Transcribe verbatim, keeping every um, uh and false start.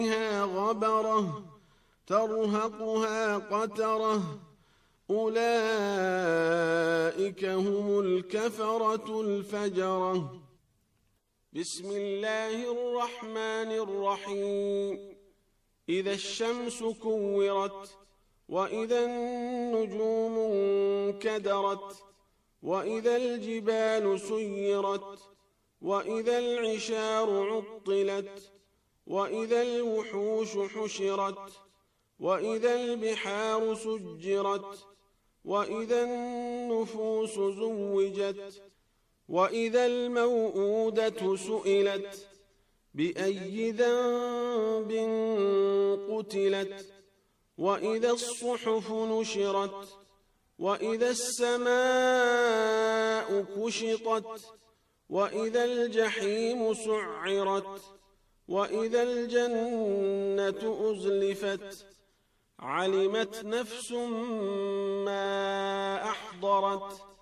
غبرة ترهقها قترة أولئك هم الكفرة الفجرة. بسم الله الرحمن الرحيم. إذا الشمس كورت وإذا النجوم انكدرت وإذا الجبال سيرت وإذا العشار عطلت وإذا الوحوش حشرت وإذا البحار سجرت وإذا النفوس زوجت وإذا الموءودة سئلت بأي ذنب قتلت وإذا الصحف نشرت وإذا السماء كشطت وإذا الجحيم سعرت وإذا الجنة أزلفت علمت نفس ما أحضرت